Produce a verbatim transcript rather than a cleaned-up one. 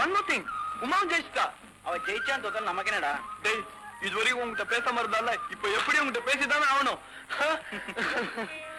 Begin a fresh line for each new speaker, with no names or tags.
One more thing, உமாவும் ஜெயிச்சிட்டா.
அவ ஜெயிச்சான்னு தோத்தல் நமக்கு என்னடா?
டேய், இது வரைக்கும் உங்ககிட்ட பேசாம இருந்தால இப்ப எப்படி உங்ககிட்ட பேசிதானே ஆகணும்.